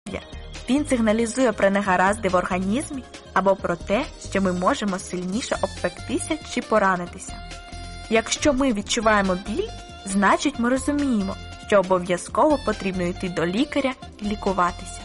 Він сигналізує про негаразди в організмі або про те, що ми можемо сильніше обпектися чи поранитися. Якщо ми відчуваємо біль, значить ми розуміємо, що обов'язково потрібно йти до лікаря і лікуватися.